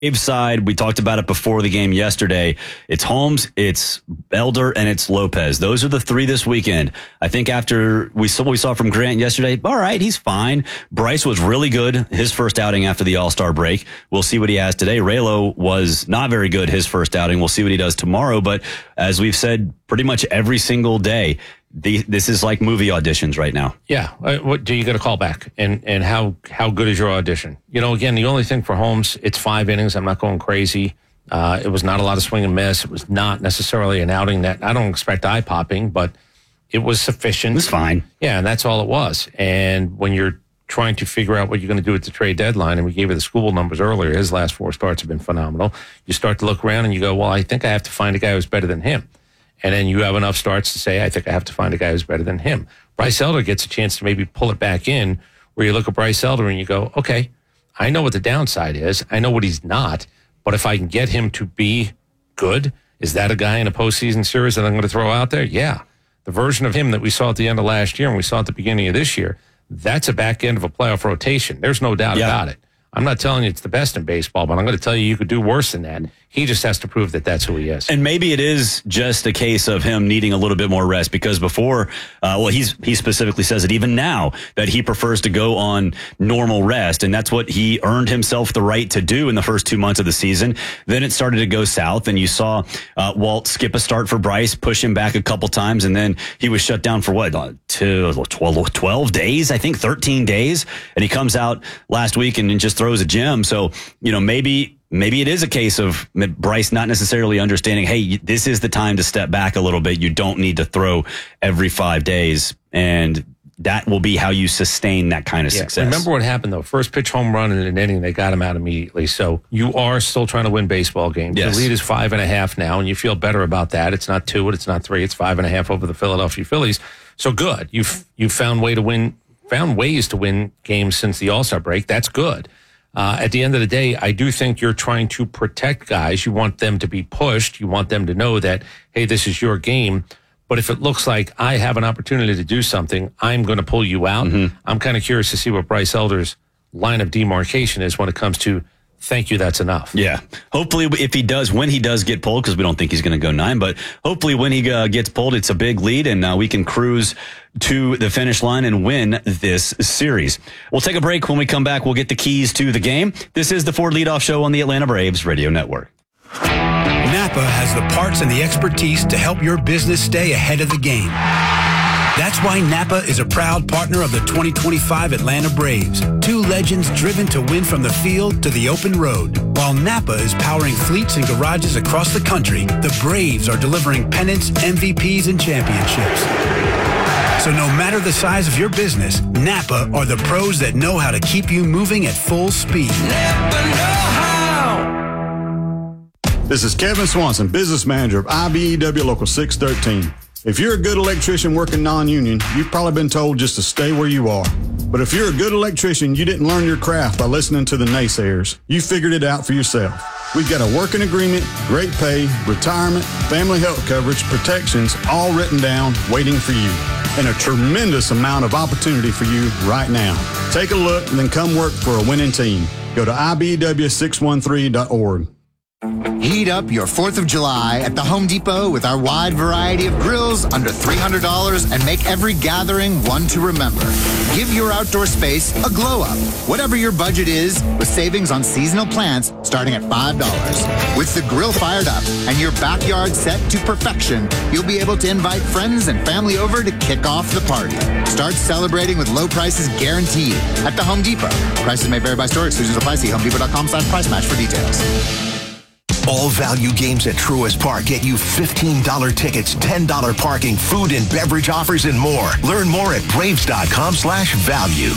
side, we talked about it before the game yesterday. It's Holmes, it's Elder, and it's Lopez. Those are the three this weekend. I think after we saw from Grant yesterday, all right, he's fine. Bryce was really good his first outing after the All-Star break. We'll see what he has today. Raylo was not very good his first outing. We'll see what he does tomorrow. But as we've said pretty much every single day, this is like movie auditions right now. Yeah. What do you get a call back? And how good is your audition? Again, the only thing for Holmes, it's 5 innings. I'm not going crazy. It was not a lot of swing and miss. It was not necessarily an outing that I don't expect eye popping, but it was sufficient. It was fine. Yeah, and that's all it was. And when you're trying to figure out what you're going to do at the trade deadline, and we gave you the school numbers earlier, his last 4 starts have been phenomenal. You start to look around and you go, well, I think I have to find a guy who's better than him. And then you have enough starts to say, I think I have to find a guy who's better than him. Bryce Elder gets a chance to maybe pull it back in, where you look at Bryce Elder and you go, okay, I know what the downside is. I know what he's not. But if I can get him to be good, is that a guy in a postseason series that I'm going to throw out there? Yeah. The version of him that we saw at the end of last year and we saw at the beginning of this year, that's a back end of a playoff rotation. There's no doubt about it. I'm not telling you it's the best in baseball, but I'm going to tell you could do worse than that. He just has to prove that that's who he is. And maybe it is just a case of him needing a little bit more rest, because before, he specifically says it even now that he prefers to go on normal rest. And that's what he earned himself the right to do in the first 2 months of the season. Then it started to go south, and you saw Walt skip a start for Bryce, push him back a couple times. And then he was shut down for 12 days, I think 13 days. And he comes out last week and just throws a gem. So, maybe it is a case of Bryce not necessarily understanding, hey, this is the time to step back a little bit. You don't need to throw every 5 days. And that will be how you sustain that kind of success. Remember what happened, though. First pitch home run in an inning, they got him out immediately. So you are still trying to win baseball games. Yes. The lead is 5.5 now, and you feel better about that. It's not 2, it's not 3, it's 5.5 over the Philadelphia Phillies. So good. You've found ways to win games since the All-Star break. That's good. At the end of the day, I do think you're trying to protect guys. You want them to be pushed. You want them to know that, hey, this is your game. But if it looks like I have an opportunity to do something, I'm going to pull you out. Mm-hmm. I'm kind of curious to see what Bryce Elder's line of demarcation is when it comes to, thank you, that's enough. Yeah. Hopefully, when he does get pulled, because we don't think he's going to go 9, but hopefully when he gets pulled, it's a big lead, and we can cruise to the finish line and win this series. We'll take a break. When we come back, we'll get the keys to the game. This is the Ford Leadoff Show on the Atlanta Braves Radio Network. Napa has the parts and the expertise to help your business stay ahead of the game. That's why Napa is a proud partner of the 2025 Atlanta Braves. 2 legends driven to win from the field to the open road. While Napa is powering fleets and garages across the country, the Braves are delivering pennants, MVPs, and championships. So no matter the size of your business, Napa are the pros that know how to keep you moving at full speed. Napa know how. This is Kevin Swanson, business manager of IBEW Local 613. If you're a good electrician working non-union, you've probably been told just to stay where you are. But if you're a good electrician, you didn't learn your craft by listening to the naysayers. You figured it out for yourself. We've got a working agreement, great pay, retirement, family health coverage, protections, all written down, waiting for you. And a tremendous amount of opportunity for you right now. Take a look and then come work for a winning team. Go to IBEW613.org. Heat up your 4th of July at the Home Depot with our wide variety of grills under $300 and make every gathering one to remember. Give your outdoor space a glow up, whatever your budget is, with savings on seasonal plants starting at $5. With the grill fired up and your backyard set to perfection, you'll be able to invite friends and family over to kick off the party. Start celebrating with low prices guaranteed at the Home Depot. Prices may vary by store. Exclusions apply. See HomeDepot.com/price match for details. All value games at Truist Park get you $15 tickets, $10 parking, food and beverage offers, and more. Learn more at Braves.com/value.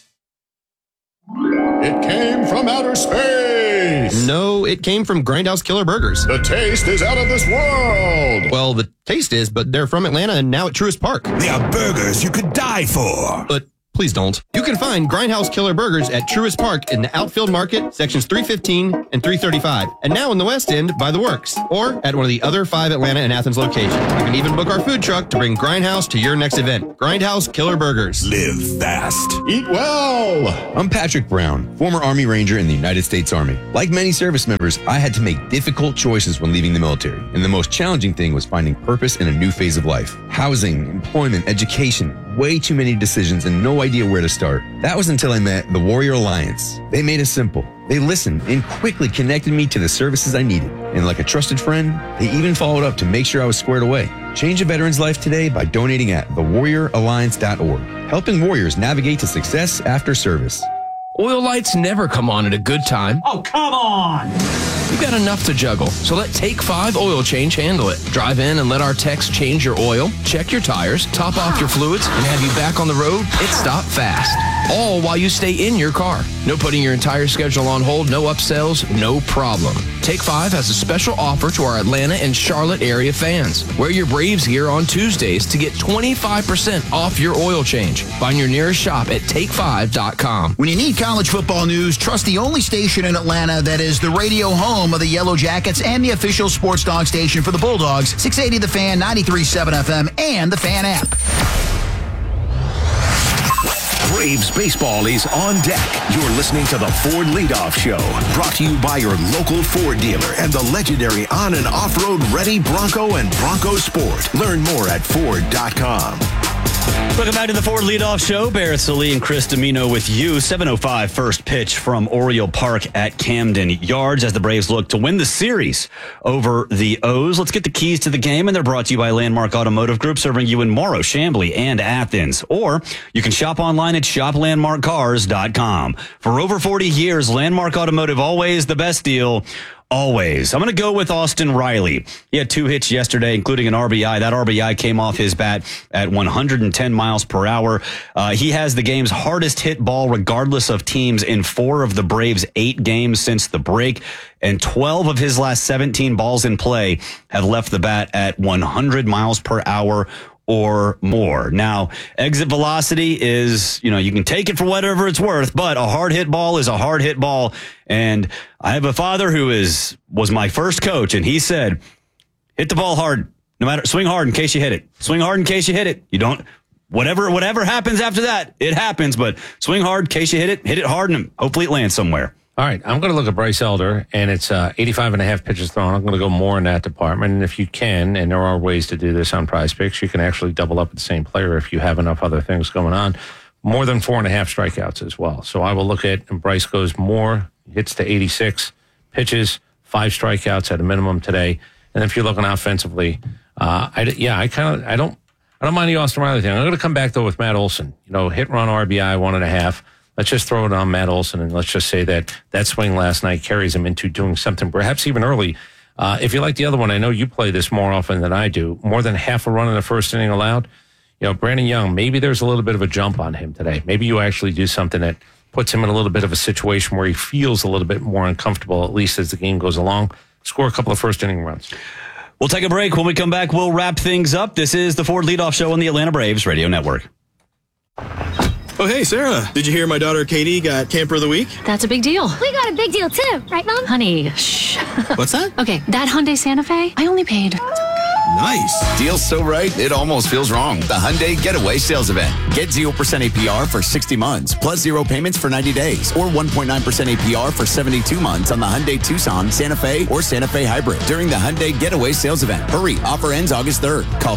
It came from outer space. No, it came from Grindhouse Killer Burgers. The taste is out of this world. Well, the taste is, but they're from Atlanta and now at Truist Park. They are burgers you could die for. But Please don't. You can find Grindhouse Killer Burgers at Truist Park in the Outfield Market, sections 315 and 335. And now in the West End by The Works, or at one of the other 5 Atlanta and Athens locations. You can even book our food truck to bring Grindhouse to your next event. Grindhouse Killer Burgers. Live fast. Eat well. I'm Patrick Brown, former Army Ranger in the United States Army. Like many service members, I had to make difficult choices when leaving the military. And the most challenging thing was finding purpose in a new phase of life. Housing, employment, education, way too many decisions and no idea where to start. That was until I met the Warrior Alliance. They made it simple. They listened and quickly connected me to the services I needed. And like a trusted friend, they even followed up to make sure I was squared away. Change a veteran's life today by donating at thewarrioralliance.org, helping warriors navigate to success after service. Oil lights never come on at a good time. Oh, come on! You've got enough to juggle, so let Take 5 Oil Change handle it. Drive in and let our techs change your oil, check your tires, top off your fluids, and have you back on the road. It's stop fast. All while you stay in your car. No putting your entire schedule on hold, no upsells, no problem. Take 5 has a special offer to our Atlanta and Charlotte area fans. Wear your Braves gear on Tuesdays to get 25% off your oil change. Find your nearest shop at take5.com. When you need college football news, trust the only station in Atlanta that is the radio home of the Yellow Jackets and the official sports dog station for the Bulldogs, 680 The Fan, 93.7 FM, and the Fan app. Braves baseball is on deck. You're listening to the Ford Leadoff Show, brought to you by your local Ford dealer and the legendary on- and off-road ready Bronco and Bronco Sport. Learn more at Ford.com. Welcome back to the Ford Leadoff Show. Barrett Salee and Chris Domino with you. 7:05 first pitch from Oriole Park at Camden Yards as the Braves look to win the series over the O's. Let's get the keys to the game, and they're brought to you by Landmark Automotive Group, serving you in Morrow, Chamblee, and Athens. Or you can shop online at shoplandmarkcars.com. For over 40 years, Landmark Automotive, always the best deal. Always. I'm going to go with Austin Riley. He had 2 hits yesterday, including an RBI. That RBI came off his bat at 110 miles per hour. He has the game's hardest hit ball, regardless of teams, in 4 of the Braves' 8 games since the break. And 12 of his last 17 balls in play have left the bat at 100 miles per hour or more. Now, exit velocity is, you can take it for whatever it's worth, but a hard hit ball is a hard hit ball. And I have a father who was my first coach, and he said, hit the ball hard, swing hard in case you hit it. Swing hard in case you hit it. You don't, whatever happens after that, it happens, but swing hard in case you hit it hard, and hopefully it lands somewhere. All right, I'm going to look at Bryce Elder, and it's 85.5 pitches thrown. I'm going to go more in that department. And if you can, and there are ways to do this on Prize Picks, you can actually double up with the same player if you have enough other things going on. More than 4.5 strikeouts as well. So I will look at, and Bryce goes more, hits to 86 pitches, 5 strikeouts at a minimum today. And if you're looking offensively, I don't mind the Austin Riley thing. I'm going to come back though with Matt Olson. Hit, run, RBI 1.5. Let's just throw it on Matt Olson, and let's just say that swing last night carries him into doing something perhaps even early. If you like the other one, I know you play this more often than I do. More than half a run in the first inning allowed. Brandon Young, maybe there's a little bit of a jump on him today. Maybe you actually do something that puts him in a little bit of a situation where he feels a little bit more uncomfortable, at least as the game goes along. Score a couple of first inning runs. We'll take a break. When we come back, we'll wrap things up. This is the Ford Leadoff Show on the Atlanta Braves Radio Network. Oh, hey, Sarah. Did you hear my daughter Katie got Camper of the Week? That's a big deal. We got a big deal, too. Right, Mom? Honey, shh. What's that? Okay, that Hyundai Santa Fe, I only paid... Nice. Deal's so right, it almost feels wrong. The Hyundai Getaway Sales Event. Get 0% APR for 60 months, plus 0 payments for 90 days, or 1.9% APR for 72 months on the Hyundai Tucson, Santa Fe, or Santa Fe Hybrid during the Hyundai Getaway Sales Event. Hurry, offer ends August 3rd. Call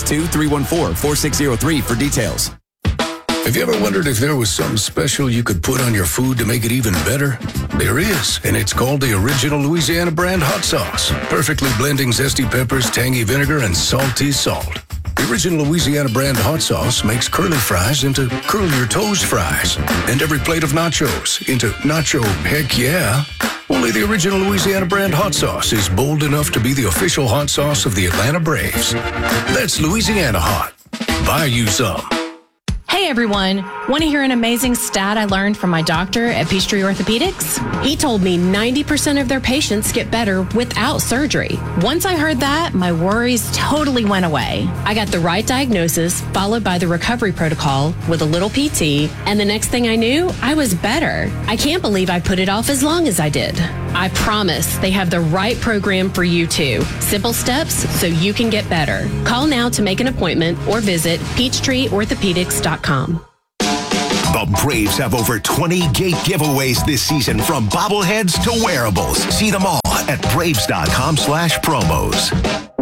562-314-4603 for details. Have you ever wondered if there was something special you could put on your food to make it even better? There is, and it's called the Original Louisiana Brand Hot Sauce. Perfectly blending zesty peppers, tangy vinegar, and salty salt. The Original Louisiana Brand Hot Sauce makes curly fries into curl your toes fries, and every plate of nachos into nacho heck yeah. Only the Original Louisiana Brand Hot Sauce is bold enough to be the official hot sauce of the Atlanta Braves. That's Louisiana Hot. Buy you some. Hey everyone, want to hear an amazing stat I learned from my doctor at Peachtree Orthopedics? He told me 90% of their patients get better without surgery. Once I heard that, my worries totally went away. I got the right diagnosis, followed by the recovery protocol with a little PT, and the next thing I knew, I was better. I can't believe I put it off as long as I did. I promise they have the right program for you too. Simple steps so you can get better. Call now to make an appointment or visit PeachtreeOrthopedics.com. The Braves have over 20 gate giveaways this season, from bobbleheads to wearables. See them all at Braves.com/promos.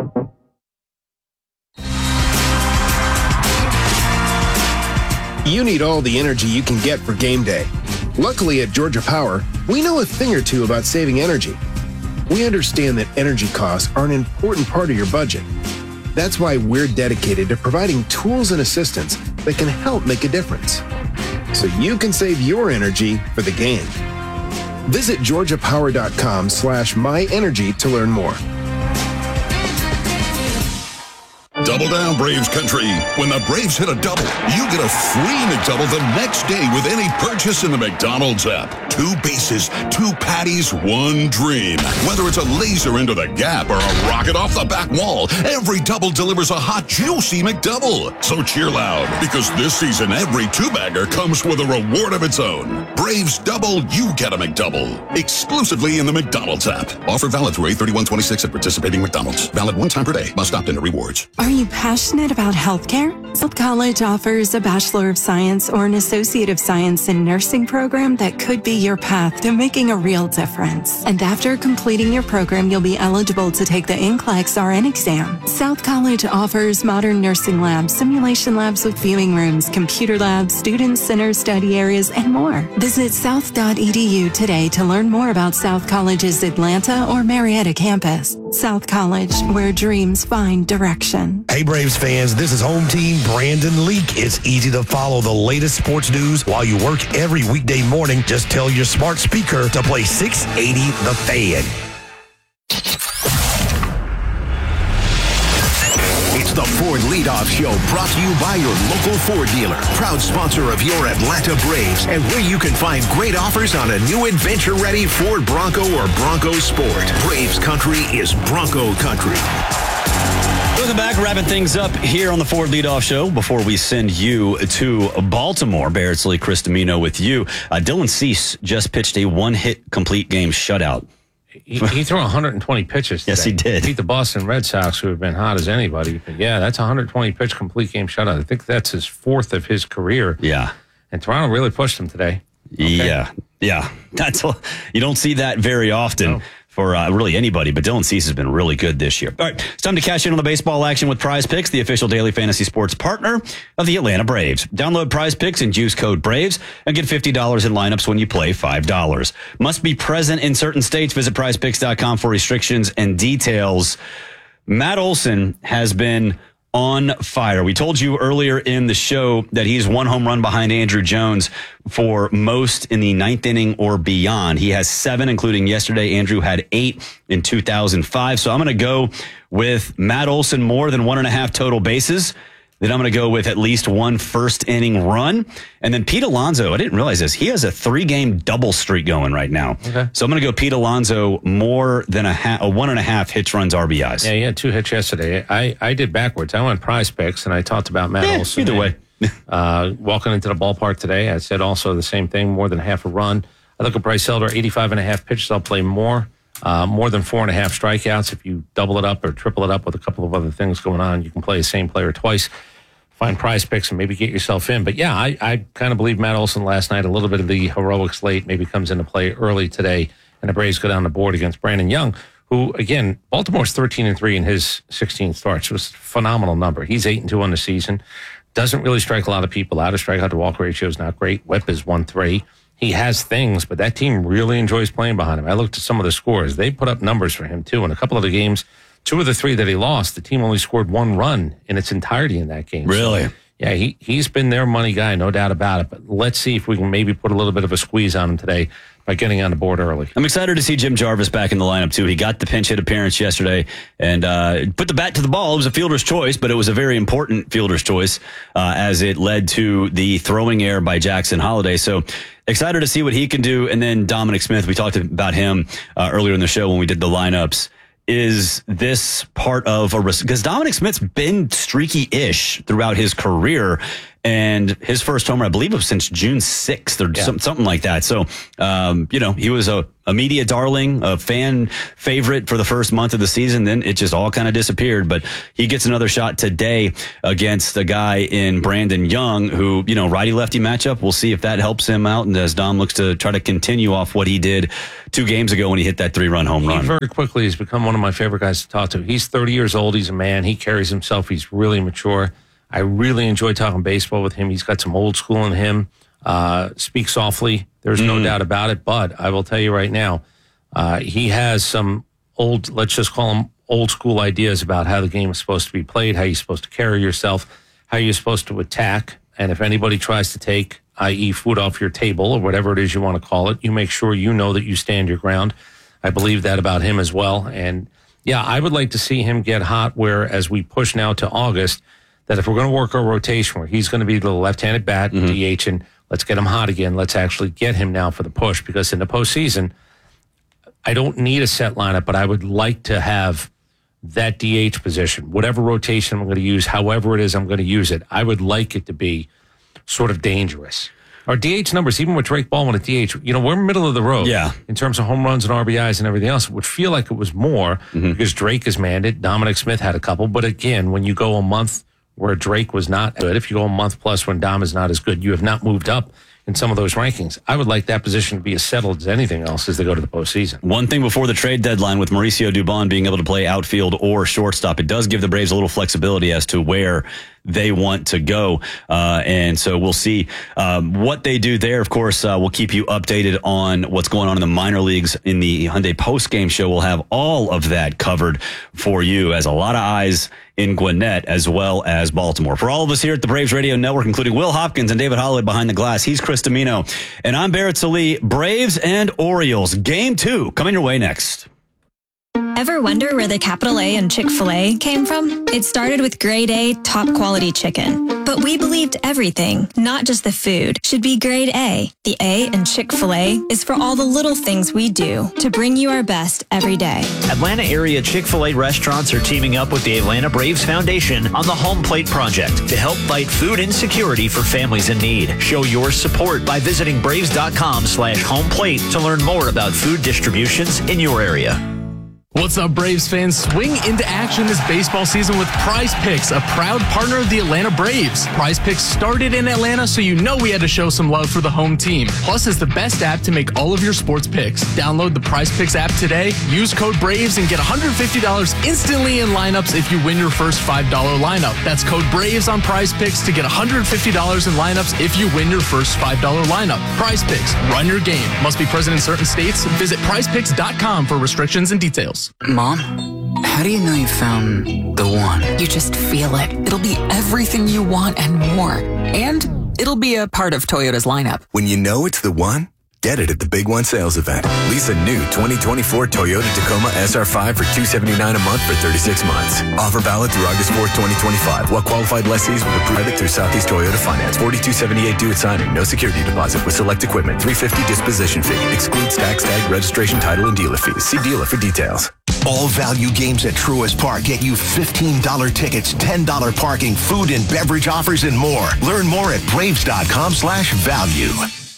You need all the energy you can get for game day. Luckily at Georgia Power, we know a thing or two about saving energy. We understand that energy costs are an important part of your budget. That's why we're dedicated to providing tools and assistance that can help make a difference, so you can save your energy for the game. Visit georgiapower.com/myenergy to learn more. Double down, Braves country. When the Braves hit a double, you get a free McDouble the next day with any purchase in the McDonald's app. 2 bases, 2 patties, 1 dream. Whether it's a laser into the gap or a rocket off the back wall, every double delivers a hot, juicy McDouble. So cheer loud, because this season every 2-bagger comes with a reward of its own. Braves double, you get a McDouble. Exclusively in the McDonald's app. Offer valid through 8/31/26 at participating McDonald's. Valid 1 time per day. Must opt into rewards. Are you passionate about healthcare? South College offers a Bachelor of Science or an Associate of Science in Nursing program that could be your path to making a real difference. And after completing your program, you'll be eligible to take the NCLEX RN exam. South College offers modern nursing labs, simulation labs with viewing rooms, computer labs, student center study areas, and more. Visit south.edu today to learn more about South College's Atlanta or Marietta campus. South College, where dreams find direction. Hey Braves fans, this is home team Brandon Leak. It's easy to follow the latest sports news while you work every weekday morning. Just tell your smart speaker to play 680 The Fan. It's the Ford Leadoff Show, brought to you by your local Ford dealer, proud sponsor of your Atlanta Braves, and where you can find great offers on a new adventure-ready Ford Bronco or Bronco Sport. Braves country is Bronco country. Welcome back, wrapping things up here on the Ford Leadoff Show before we send you to Baltimore. Barrett Sley, Chris Domino with you. Dylan Cease just pitched a 1-hit complete game shutout. He threw 120 pitches today. Yes, he did. He beat the Boston Red Sox, who have been hot as anybody. But yeah, that's a 120-pitch complete game shutout. I think that's his 4th of his career. Yeah. And Toronto really pushed him today. Okay. Yeah. You don't see that very often. For really anybody, but Dylan Cease has been really good this year. All right, it's time to cash in on the baseball action with Prize Picks, the official daily fantasy sports partner of the Atlanta Braves. Download Prize Picks and use code BRAVES and get $50 in lineups when you play $5. Must be present in certain states. Visit prizepicks.com for restrictions and details. Matt Olson has been on fire. We told you earlier in the show that he's 1 home run behind Andrew Jones for most in the 9th inning or beyond. He has 7, including yesterday. Andrew had 8 in 2005. So I'm going to go with Matt Olson more than 1.5 total bases. Then I'm going to go with at least 1 first-inning run. And then Pete Alonso, I didn't realize this, he has a 3-game double streak going right now. Okay. So I'm going to go Pete Alonso more than a 1.5 hits, runs, RBIs. Yeah, he had 2 hits yesterday. I did backwards. I went Prize Picks, and I talked about Matt Olson. Either way. Walking into the ballpark today, I said also the same thing, more than half a run. I look at Bryce Elder, 85.5 pitches. I'll play more than 4.5 strikeouts. If you double it up or triple it up with a couple of other things going on, you can play the same player twice. Find Prize Picks and maybe get yourself in. But yeah, I kind of believe Matt Olson last night. A little bit of the heroics late maybe comes into play early today, and the Braves go down the board against Brandon Young, who, again, Baltimore's 13-3 in his 16 starts. It was a phenomenal number. He's 8-2 on the season. Doesn't really strike a lot of people out. His strikeout to walk ratio is not great. WHIP is 1.3. He has things, but that team really enjoys playing behind him. I looked at some of the scores. They put up numbers for him, too. In a couple of the games, 2 of the 3 that he lost, the team only scored 1 run in its entirety in that game. Really? So, yeah, he's been their money guy, no doubt about it. But let's see if we can maybe put a little bit of a squeeze on him today by getting on the board early. I'm excited to see Jim Jarvis back in the lineup, too. He got the pinch hit appearance yesterday and put the bat to the ball. It was a fielder's choice, but it was a very important fielder's choice as it led to the throwing error by Jackson Holiday. So excited to see what he can do. And then Dominic Smith, we talked about him earlier in the show when we did the lineups. Is this part of a risk? Because Dominic Smith's been streaky-ish throughout his career, and his first homer, I believe, was since June 6th or something like that. So, he was a media darling, a fan favorite for the first month of the season. Then it just all kind of disappeared. But he gets another shot today against a guy in Brandon Young who, righty-lefty matchup. We'll see if that helps him out. And as Dom looks to try to continue off what he did 2 games ago when he hit that 3-run home run. He very quickly has become one of my favorite guys to talk to. He's 30 years old. He's a man. He carries himself. He's really mature. I really enjoy talking baseball with him. He's got some old school in him. Speaks softly. There's no doubt about it. But I will tell you right now, he has some old, let's just call them old school ideas about how the game is supposed to be played, how you're supposed to carry yourself, how you're supposed to attack. And if anybody tries to take, i.e. food off your table or whatever it is you want to call it, you make sure you know that you stand your ground. I believe that about him as well. And yeah, I would like to see him get hot where as we push now to August, that if we're going to work our rotation where he's going to be the left-handed bat, DH, and let's get him hot again. Let's actually get him now for the push because in the postseason, I don't need a set lineup, but I would like to have that DH position, whatever rotation I'm going to use, however it is I'm going to use it. I would like it to be sort of dangerous. Our DH numbers, even with Drake Baldwin at DH, we're middle of the road in terms of home runs and RBIs and everything else. It would feel like it was more because Drake is manned. Dominic Smith had a couple. But again, when you go a month where Drake was not good, if you go a month plus when Dom is not as good, you have not moved up in some of those rankings. I would like that position to be as settled as anything else as they go to the postseason. One thing before the trade deadline with Mauricio Dubon being able to play outfield or shortstop, it does give the Braves a little flexibility as to where they want to go. And so we'll see what they do there. Of course, we'll keep you updated on what's going on in the minor leagues in the Hyundai post-game show. We'll have all of that covered for you as a lot of eyes in Gwinnett as well as Baltimore. For all of us here at the Braves Radio Network, including Will Hopkins and David Holloway behind the glass, he's Chris Domino, and I'm Barrett Sallee. Braves and Orioles, Game 2, coming your way next. Ever wonder where the capital A in Chick-fil-A came from? It started with grade A, top quality chicken. But we believed everything, not just the food, should be grade A. The A in Chick-fil-A is for all the little things we do to bring you our best every day. Atlanta area Chick-fil-A restaurants are teaming up with the Atlanta Braves Foundation on the Home Plate Project to help fight food insecurity for families in need. Show your support by visiting braves.com/homeplate to learn more about food distributions in your area. What's up, Braves fans? Swing into action this baseball season with Prize Picks, a proud partner of the Atlanta Braves. Prize Picks started in Atlanta, so you know we had to show some love for the home team. Plus, it's the best app to make all of your sports picks. Download the Prize Picks app today, use code BRAVES, and get $150 instantly in lineups if you win your first $5 lineup. That's code BRAVES on Prize Picks to get $150 in lineups if you win your first $5 lineup. Prize Picks, run your game. Must be present in certain states. Visit prizepicks.com for restrictions and details. Mom, how do you know you found the one? You just feel it. It'll be everything you want and more. And it'll be a part of Toyota's lineup. When you know it's the one, get it at the Big One sales event. Lease a new 2024 Toyota Tacoma SR5 for $279 a month for 36 months. Offer valid through August 4th, 2025. While qualified lessees with approved credit through Southeast Toyota Finance. $42.78 due at signing. No security deposit with select equipment. $350 disposition fee. Excludes tax tag, registration, title, and dealer fees. See dealer for details. All value games at Truist Park get you $15 tickets, $10 parking, food and beverage offers, and more. Learn more at braves.com/value.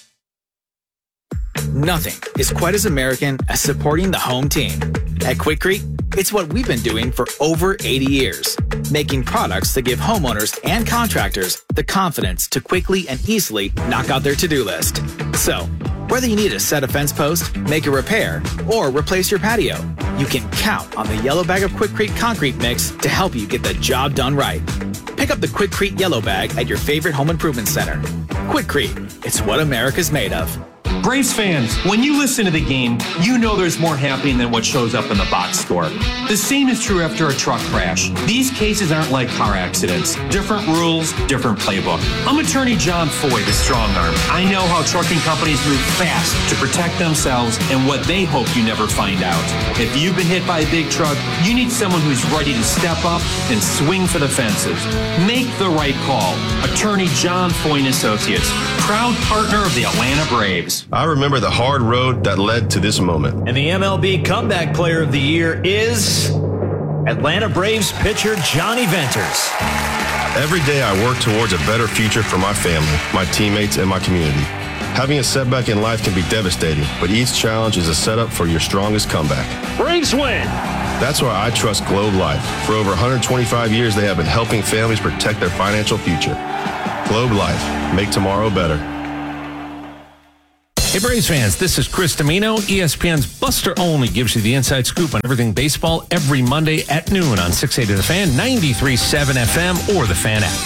Nothing is quite as American as supporting the home team. At Quikrete, it's what we've been doing for over 80 years, making products that give homeowners and contractors the confidence to quickly and easily knock out their to-do list. So, whether you need to set a fence post, make a repair, or replace your patio, you can count on the yellow bag of Quikrete concrete mix to help you get the job done right. Pick up the Quikrete yellow bag at your favorite home improvement center. Quikrete, it's what America's made of. Braves fans, when you listen to the game, you know there's more happening than what shows up in the box score. The same is true after a truck crash. These cases aren't like car accidents. Different rules, different playbook. I'm attorney John Foy, the strong arm. I know how trucking companies move fast to protect themselves and what they hope you never find out. If you've been hit by a big truck, you need someone who's ready to step up and swing for the fences. Make the right call. Attorney John Foy and Associates, proud partner of the Atlanta Braves. I remember the hard road that led to this moment. And the MLB Comeback Player of the Year is Atlanta Braves pitcher Johnny Venters. Every day I work towards a better future for my family, my teammates, and my community. Having a setback in life can be devastating, but each challenge is a setup for your strongest comeback. Braves win! That's why I trust Globe Life. For over 125 years, they have been helping families protect their financial future. Globe Life. Make tomorrow better. Hey, Braves fans, this is Chris Domino. ESPN's Buster Olney gives you the inside scoop on everything baseball every Monday at noon on 680 The Fan, 93.7 FM, or the Fan app.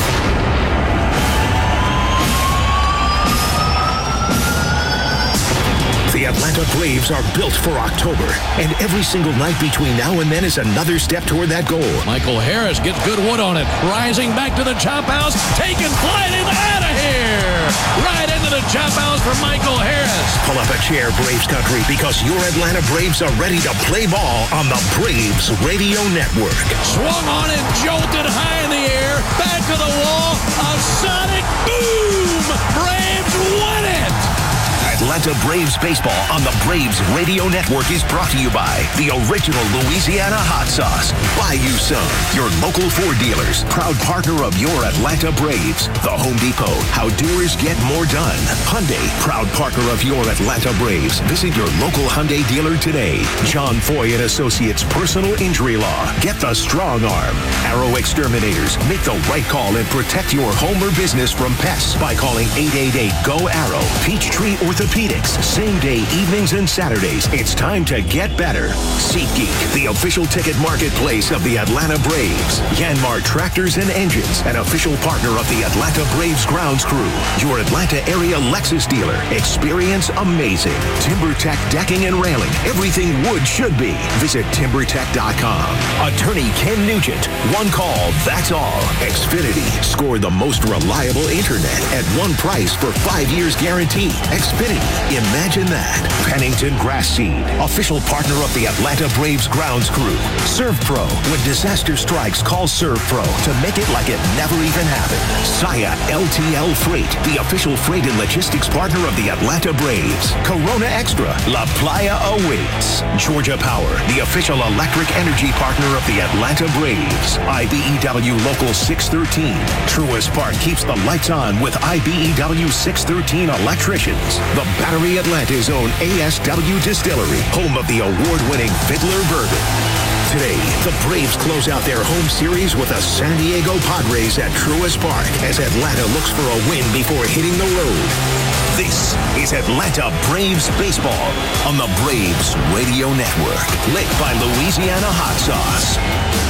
The Atlanta Braves are built for October, and every single night between now and then is another step toward that goal. Michael Harris gets good wood on it, rising back to the chop house, taking flight and out of here! Right into the chop house for Michael Harris. Pull up a chair, Braves country, because your Atlanta Braves are ready to play ball on the Braves Radio Network. Swung on and jolted high in the air, back to the wall, a sonic boom! Braves win it! Atlanta Braves baseball on the Braves Radio Network is brought to you by the original Louisiana hot sauce. Buy you some. Your local Ford dealers, proud partner of your Atlanta Braves. The Home Depot, how doers get more done. Hyundai, proud partner of your Atlanta Braves. Visit your local Hyundai dealer today. John Foy and Associates Personal Injury Law. Get the strong arm. Arrow Exterminators. Make the right call and protect your home or business from pests by calling 888-GO-ARROW. Peachtree Orthopedics. Same day, evenings, and Saturdays. It's time to get better. SeatGeek, the official ticket marketplace of the Atlanta Braves. Yanmar Tractors and Engines, an official partner of the Atlanta Braves grounds crew. Your Atlanta area Lexus dealer. Experience amazing. TimberTech decking and railing. Everything wood should be. Visit TimberTech.com. Attorney Ken Nugent. One call, that's all. Xfinity. Score the most reliable internet at one price for 5 years guaranteed. Xfinity. Imagine that. Pennington Grass Seed, official partner of the Atlanta Braves grounds crew. ServPro. When disaster strikes, call ServPro to make it like it never even happened. Saya LTL Freight, the official freight and logistics partner of the Atlanta Braves. Corona Extra. La Playa awaits. Georgia Power, the official electric energy partner of the Atlanta Braves. IBEW Local 613. Truist Park keeps the lights on with IBEW 613 electricians. The Battery Atlanta's own ASW Distillery, home of the award-winning Fiddler Bourbon. Today, the Braves close out their home series with the San Diego Padres at Truist Park as Atlanta looks for a win before hitting the road. This is Atlanta Braves baseball on the Braves Radio Network, lit by Louisiana Hot Sauce.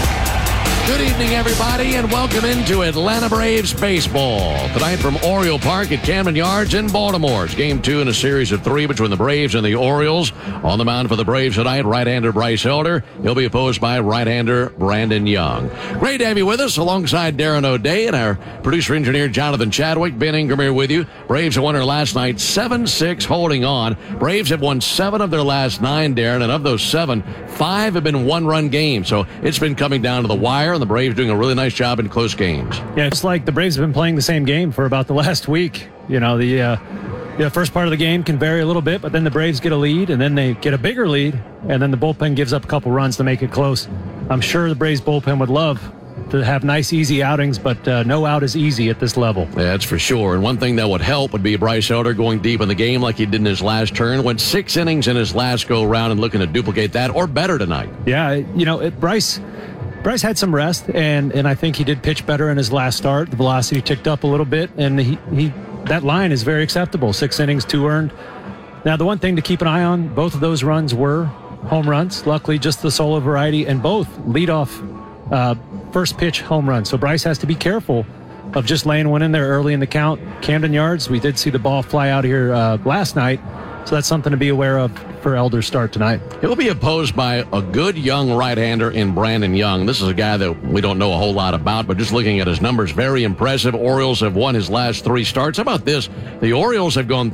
Good evening, everybody, and welcome into Atlanta Braves baseball. Tonight from Oriole Park at Camden Yards in Baltimore. It's game 2 in a series of 3 between the Braves and the Orioles. On the mound for the Braves tonight, right-hander Bryce Elder. He'll be opposed by right-hander Brandon Young. Great to have you with us alongside Darren O'Day and our producer-engineer Jonathan Chadwick. Ben Ingram here with you. Braves have won their last night 7-6, holding on. Braves have won 7 of their last 9, Darren, and of those 7, 5 have been one-run games. So it's been coming down to the wire, and the Braves doing a really nice job in close games. Yeah, it's like the Braves have been playing the same game for about the last week. You know, the first part of the game can vary a little bit, but then the Braves get a lead, and then they get a bigger lead, and then the bullpen gives up a couple runs to make it close. I'm sure the Braves bullpen would love to have nice, easy outings, but no out is easy at this level. Yeah, that's for sure. And one thing that would help would be Bryce Elder going deep in the game like he did in his last turn. Went 6 innings in his last go-round and looking to duplicate that or better tonight. Yeah, you know, Bryce had some rest, and I think he did pitch better in his last start. The velocity ticked up a little bit, and he that line is very acceptable. 6 innings, 2 earned. Now, the one thing to keep an eye on, both of those runs were home runs. Luckily, just the solo variety, and both leadoff first pitch home runs. So Bryce has to be careful of just laying one in there early in the count. Camden Yards, we did see the ball fly out here last night, so that's something to be aware of for Elder's start tonight. He'll be opposed by a good young right-hander in Brandon Young. This is a guy that we don't know a whole lot about, but just looking at his numbers, very impressive. Orioles have won his last 3 starts. How about this? The Orioles have gone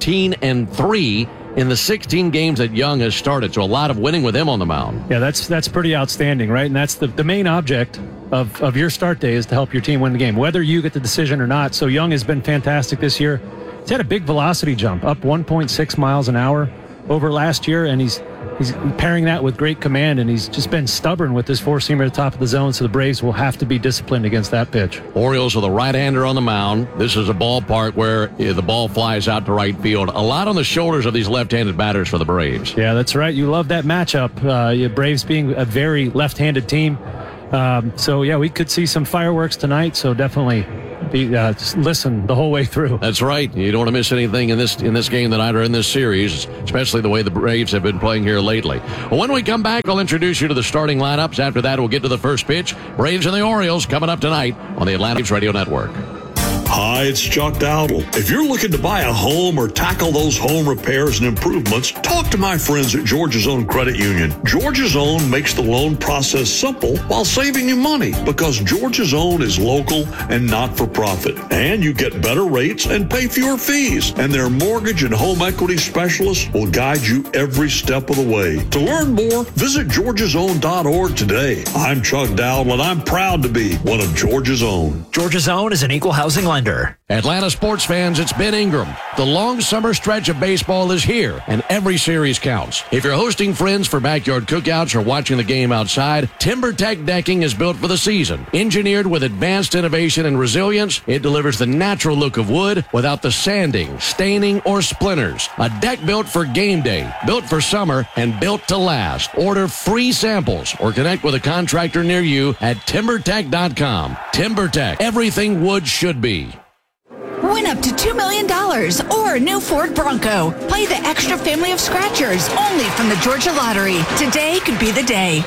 13-3 in the 16 games that Young has started, so a lot of winning with him on the mound. Yeah, that's pretty outstanding, right? And that's the main object of your start day is to help your team win the game, whether you get the decision or not. So Young has been fantastic this year. He's had a big velocity jump, up 1.6 miles an hour over last year, and he's pairing that with great command, and he's just been stubborn with this four-seamer at the top of the zone, so the Braves will have to be disciplined against that pitch. Orioles with a right-hander on the mound. This is a ballpark where the ball flies out to right field. A lot on the shoulders of these left-handed batters for the Braves. Yeah, that's right. You love that matchup. Braves being a very left-handed team. So, yeah, we could see some fireworks tonight, so definitely just listen the whole way through. That's right. You don't want to miss anything in this game tonight or in this series, especially the way the Braves have been playing here lately. Well, when we come back, I'll introduce you to the starting lineups. After that, we'll get to the first pitch. Braves and the Orioles coming up tonight on the Atlanta Braves Radio Network. Hi, it's Chuck Dowdle. If you're looking to buy a home or tackle those home repairs and improvements, talk to my friends at Georgia's Own Credit Union. Georgia's Own makes the loan process simple while saving you money because Georgia's Own is local and not-for-profit. And you get better rates and pay fewer fees. And their mortgage and home equity specialists will guide you every step of the way. To learn more, visit georgiasown.org today. I'm Chuck Dowdle, and I'm proud to be one of Georgia's Own. Georgia's Own is an equal housing lender. Atlanta sports fans, it's Ben Ingram. The long summer stretch of baseball is here, and every series counts. If you're hosting friends for backyard cookouts or watching the game outside, TimberTech decking is built for the season. Engineered with advanced innovation and resilience, it delivers the natural look of wood without the sanding, staining, or splinters. A deck built for game day, built for summer, and built to last. Order free samples or connect with a contractor near you at TimberTech.com. TimberTech, everything wood should be. Win up to $2 million or a new Ford Bronco. Play the extra family of scratchers only from the Georgia Lottery. Today could be the day.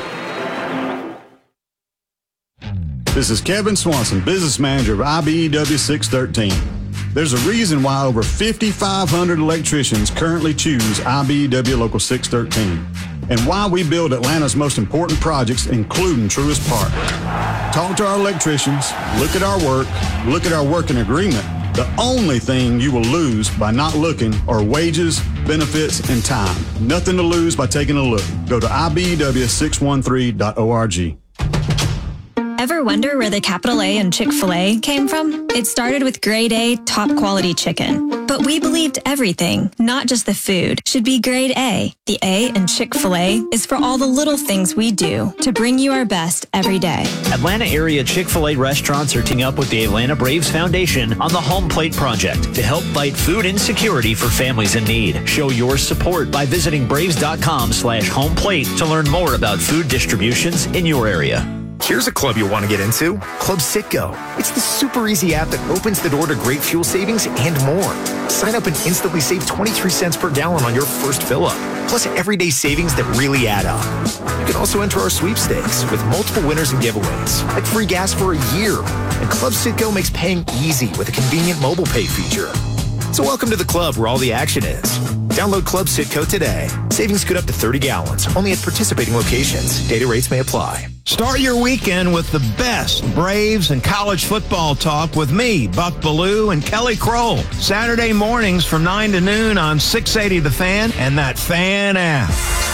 This is Kevin Swanson, business manager of IBEW 613. There's a reason why over 5,500 electricians currently choose IBEW Local 613 and why we build Atlanta's most important projects, including Truist Park. Talk to our electricians, look at our work, look at our working agreement. The only thing you will lose by not looking are wages, benefits, and time. Nothing to lose by taking a look. Go to IBEW613.org. Ever wonder where the capital A in Chick-fil-A came from? It started with grade A, top quality chicken. But we believed everything, not just the food, should be grade A. The A in Chick-fil-A is for all the little things we do to bring you our best every day. Atlanta area Chick-fil-A restaurants are teaming up with the Atlanta Braves Foundation on the Home Plate Project to help fight food insecurity for families in need. Show your support by visiting braves.com/homeplate to learn more about food distributions in your area. Here's a club you'll want to get into, Club Citgo. It's the super easy app that opens the door to great fuel savings and more. Sign up and instantly save 23 cents per gallon on your first fill-up, plus everyday savings that really add up. You can also enter our sweepstakes with multiple winners and giveaways, like free gas for a year. And Club Citgo makes paying easy with a convenient mobile pay feature. So welcome to the club where all the action is. Download Club Citgo today. Savings could up to 30 gallons, only at participating locations. Data rates may apply. Start your weekend with the best Braves and college football talk with me, Buck Bellew, and Kelly Kroll. Saturday mornings from 9 to noon on 680 The Fan and that Fan app.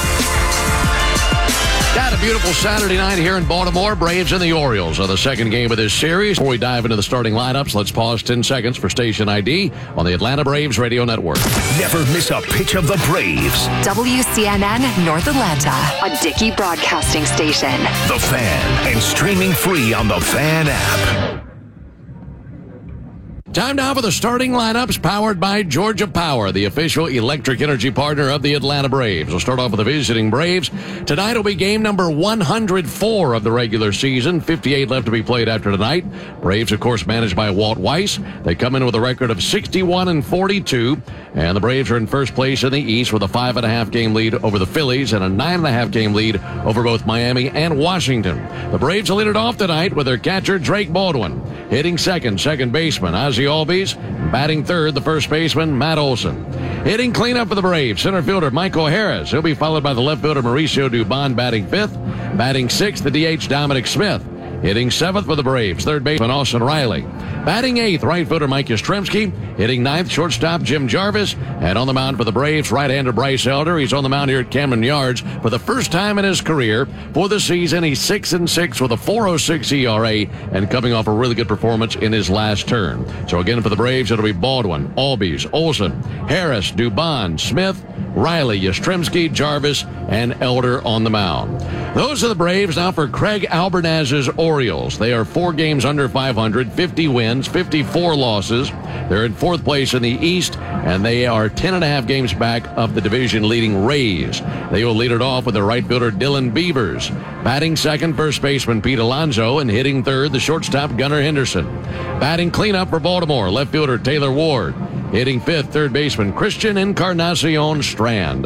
Got a beautiful Saturday night here in Baltimore. Braves and the Orioles are the second game of this series. Before we dive into the starting lineups, let's pause 10 seconds for station ID on the Atlanta Braves Radio Network. Never miss a pitch of the Braves. WCNN North Atlanta, a Dickey broadcasting station. The Fan, and streaming free on the Fan app. Time now for the starting lineups powered by Georgia Power, the official electric energy partner of the Atlanta Braves. We'll start off with the visiting Braves. Tonight will be game number 104 of the regular season. 58 left to be played after tonight. Braves, of course, managed by Walt Weiss. They come in with a record of 61-42, and the Braves are in first place in the East with a 5.5 game lead over the Phillies and a 9.5 game lead over both Miami and Washington. The Braves will lead it off tonight with their catcher, Drake Baldwin. Hitting second baseman, Ozzie Albies. Batting third, the first baseman, Matt Olson. Hitting cleanup for the Braves, center fielder Michael Harris. He'll be followed by the left fielder Mauricio Dubon batting fifth. Batting sixth, the DH Dominic Smith. Hitting seventh for the Braves, third baseman Austin Riley. Batting eighth, right fielder Mike Yastrzemski. Hitting ninth, shortstop Jim Jarvis. And on the mound for the Braves, right-hander Bryce Elder. He's on the mound here at Camden Yards for the first time in his career. For the season, he's 6-6 with a 4.06 ERA and coming off a really good performance in his last turn. So again, for the Braves, it'll be Baldwin, Albies, Olson, Harris, Dubon, Smith, Riley, Yastrzemski, Jarvis, and Elder on the mound. Those are the Braves. Now for Craig Albernaz's Orioles. They are 4 games under 500, 50 wins, 54 losses. They're in fourth place in the East, and they are 10.5 games back of the division-leading Rays. They will lead it off with the right fielder Dylan Beavers. Batting second, first baseman Pete Alonso, and hitting third, the shortstop Gunnar Henderson. Batting cleanup for Baltimore, left fielder Taylor Ward. Hitting fifth, third baseman Christian Encarnacion Strand.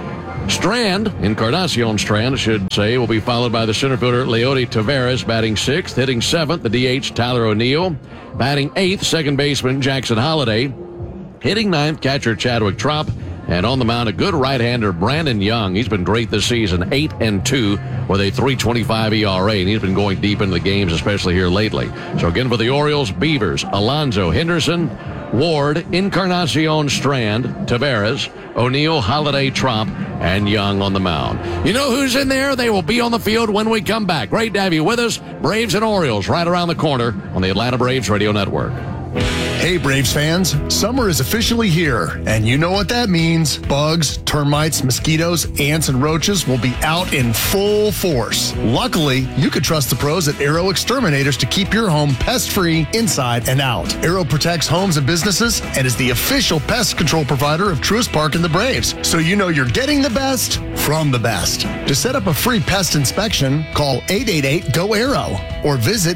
Encarnacion Strand, I should say, will be followed by the center fielder Leody Taveras, batting sixth. Hitting seventh, the DH Tyler O'Neill. Batting eighth, second baseman Jackson Holliday. Hitting ninth, catcher Chadwick Trop. And on the mound, a good right-hander, Brandon Young. He's been great this season, 8-2 with a 3.25 ERA, and he's been going deep into the games, especially here lately. So again, for the Orioles, Beavers, Alonso, Henderson, Ward, Encarnacion Strand, Taveras, O'Neill, Holliday, Trop, and Young on the mound. You know who's in there? They will be on the field when we come back. Great to have you with us. Braves and Orioles right around the corner on the Atlanta Braves Radio Network. Hey, Braves fans, summer is officially here, and you know what that means. Bugs, termites, mosquitoes, ants, and roaches will be out in full force. Luckily, you can trust the pros at Aero Exterminators to keep your home pest-free inside and out. Aero protects homes and businesses and is the official pest control provider of Truist Park and the Braves, so you know you're getting the best from the best. To set up a free pest inspection, call 888-GO-AERO or visit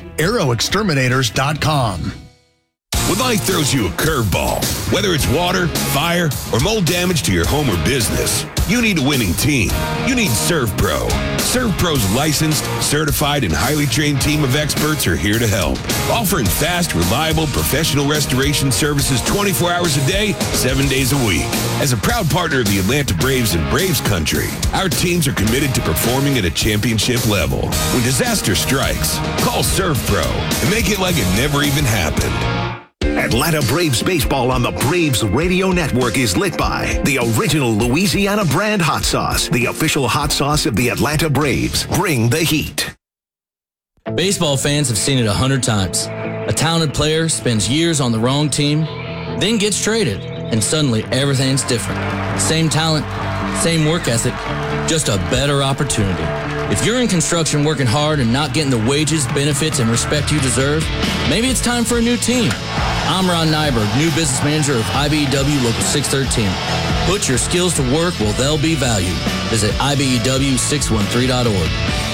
aeroexterminators.com. When life throws you a curveball, whether it's water, fire, or mold damage to your home or business, you need a winning team. You need ServPro. ServPro's licensed, certified, and highly trained team of experts are here to help, offering fast, reliable, professional restoration services 24 hours a day, 7 days a week. As a proud partner of the Atlanta Braves and Braves Country, our teams are committed to performing at a championship level. When disaster strikes, call ServPro and make it like it never even happened. Atlanta Braves baseball on the Braves Radio Network is lit by the original Louisiana brand hot sauce, the official hot sauce of the Atlanta Braves. Bring the heat. Baseball fans have seen it 100 times. A talented player spends years on the wrong team, then gets traded, and suddenly everything's different. Same talent, same work ethic, just a better opportunity. If you're in construction working hard and not getting the wages, benefits, and respect you deserve, maybe it's time for a new team. I'm Ron Nyberg, new business manager of IBEW Local 613. Put your skills to work where they'll be valued. Visit IBEW613.org.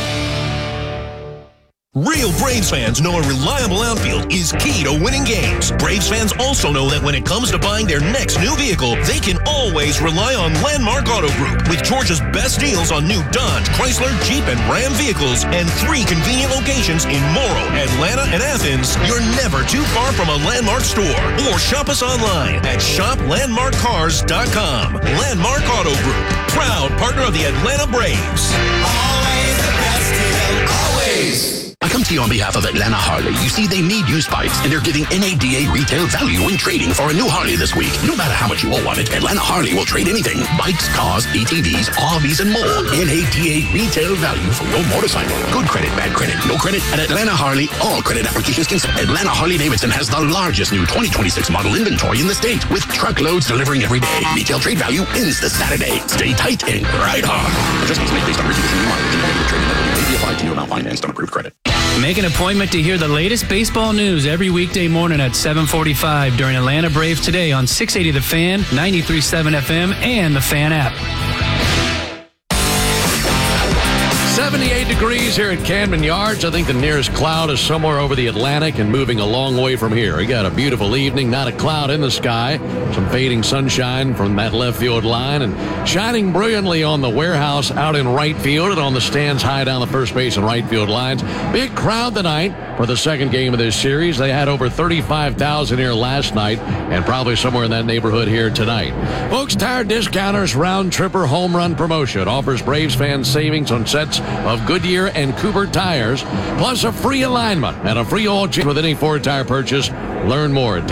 Real Braves fans know a reliable outfield is key to winning games. Braves fans also know that when it comes to buying their next new vehicle, they can always rely on Landmark Auto Group. With Georgia's best deals on new Dodge, Chrysler, Jeep, and Ram vehicles, and 3 convenient locations in Morrow, Atlanta, and Athens, you're never too far from a Landmark store. Or shop us online at shoplandmarkcars.com. Landmark Auto Group, proud partner of the Atlanta Braves. Always the best deal, always. I come to you on behalf of Atlanta Harley. You see, they need used bikes, and they're giving NADA retail value when trading for a new Harley this week. No matter how much you all want it, Atlanta Harley will trade anything. Bikes, cars, ATVs, RVs, and more. NADA retail value for your motorcycle. Good credit, bad credit, no credit. At Atlanta Harley, all credit applications can submit. Atlanta Harley-Davidson has the largest new 2026 model inventory in the state, with truckloads delivering every day. Retail trade value ends this Saturday. Stay tight and ride hard. Adjustments made based on reconditioning and mileage, and trading that may be applied to new amount financed on approved credit. Make an appointment to hear the latest baseball news every weekday morning at 7:45 during Atlanta Braves Today on 680 The Fan, 93.7 FM, and the Fan app. 78 degrees here at Camden Yards. I think the nearest cloud is somewhere over the Atlantic and moving a long way from here. We got a beautiful evening, not a cloud in the sky. Some fading sunshine from that left field line and shining brilliantly on the warehouse out in right field and on the stands high down the first base and right field lines. Big crowd tonight for the second game of this series. They had over 35,000 here last night and probably somewhere in that neighborhood here tonight. Folks, Tire Discounters Round Tripper Home Run Promotion offers Braves fans savings on sets of Goodyear and Cooper tires, plus a free alignment and a free oil change with any Ford tire purchase. Learn more at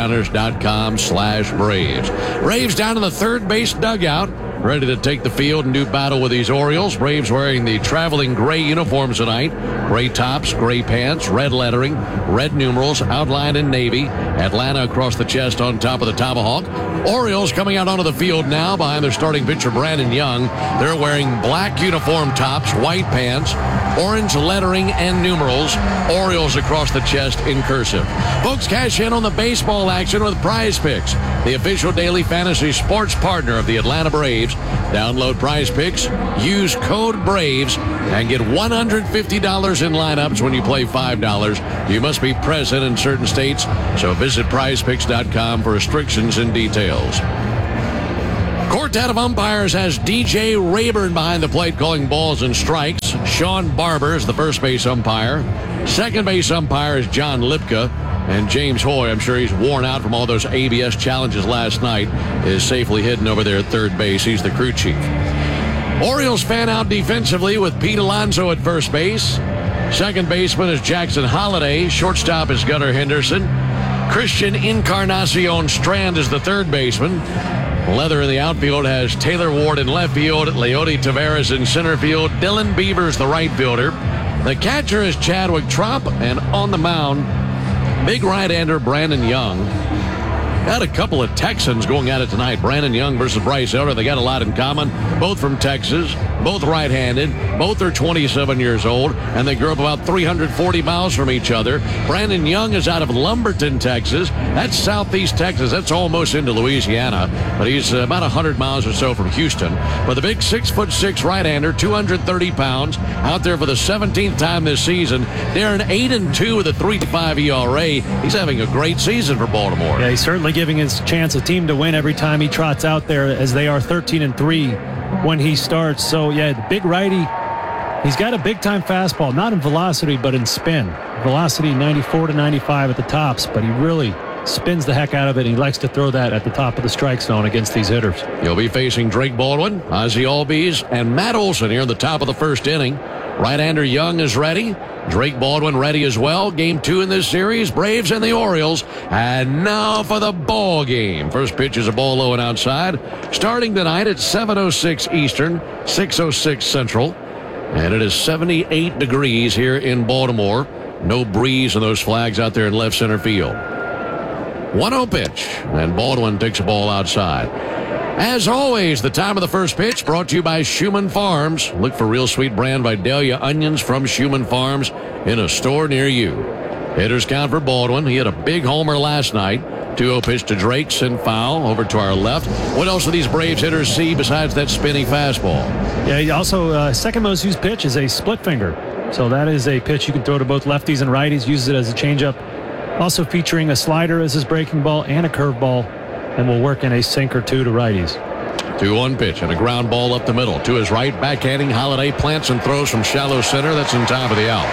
tirediscounters.com/Braves. Braves down in the third base dugout, ready to take the field and do battle with these Orioles. Braves wearing the traveling gray uniforms tonight. Gray tops, gray pants, red lettering, red numerals, outlined in navy. Atlanta across the chest on top of the tomahawk. Orioles coming out onto the field now behind their starting pitcher, Brandon Young. They're wearing black uniform tops, white pants, orange lettering and numerals. Orioles across the chest in cursive. Folks, cash in on the baseball action with Prize Picks, the official daily fantasy sports partner of the Atlanta Braves. Download Prize Picks, use code BRAVES, and get $150 in lineups when you play $5. You must be present in certain states, so visit prizepicks.com for restrictions and details. Quartet of umpires has DJ Rayburn behind the plate calling balls and strikes. Sean Barber is the first base umpire. Second base umpire is John Lipka. And James Hoy, I'm sure he's worn out from all those ABS challenges last night, is safely hidden over there at third base. He's the crew chief. Orioles fan out defensively with Pete Alonso at first base. Second baseman is Jackson Holliday. Shortstop is Gunnar Henderson. Christian Encarnacion Strand is the third baseman. Leather in the outfield has Taylor Ward in left field, Leody Taveras in center field, Dylan Beavers the right fielder. The catcher is Chadwick Tromp, and on the mound, big right-hander Brandon Young. Got a couple of Texans going at it tonight. Brandon Young versus Bryce Elder. They got a lot in common. Both from Texas. Both right-handed. Both are 27 years old. And they grew up about 340 miles from each other. Brandon Young is out of Lumberton, Texas. That's southeast Texas. That's almost into Louisiana. But he's about 100 miles or so from Houston. But the big 6'6" right-hander, 230 pounds, out there for the 17th time this season. They're an 8-2 with a 3.5 ERA. He's having a great season for Baltimore. Yeah, he's certainly giving his chance a team to win every time he trots out there, as they are 13-3 when he starts. So yeah, the big righty, he's got a big time fastball, not in velocity but in spin. Velocity 94 to 95 at the tops, but he really spins the heck out of it. He likes to throw that at the top of the strike zone against these hitters. He'll be facing Drake Baldwin, Ozzie Albies, and Matt Olson here in the top of the first inning. Right-hander Young is ready. Drake Baldwin ready as well. Game 2 in this series, Braves and the Orioles. And now for the ball game. First pitch is a ball low and outside. Starting tonight at 7:06 Eastern, 6:06 Central. And it is 78 degrees here in Baltimore. No breeze in those flags out there in left center field. 1-0 pitch, and Baldwin takes a ball outside. As always, the time of the first pitch brought to you by Schumann Farms. Look for real sweet brand Vidalia onions from Schumann Farms in a store near you. Hitters count for Baldwin. He had a big homer last night. 2-0 pitch to Drake, sent foul over to our left. What else do these Braves hitters see besides that spinning fastball? Yeah, he also, second most used pitch is a split finger. So that is a pitch you can throw to both lefties and righties. Uses it as a changeup. Also featuring a slider as his breaking ball and a curveball. And will work in a sink or two to righties. 2-1 pitch and a ground ball up the middle. To his right, backhanding Holliday, plants and throws from shallow center. That's in top of the hour.